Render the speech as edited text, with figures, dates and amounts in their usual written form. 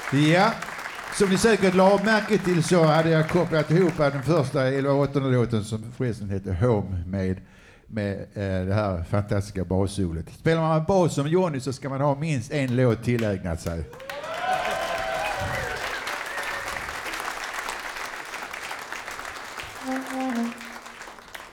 Ja, som ni säkert la märke till så hade jag kopplat ihop den första eller 8:e låten som förresten heter Home med det här fantastiska bassolet. Spelar man bas som Johnny så ska man ha minst en låt tillägnat sig.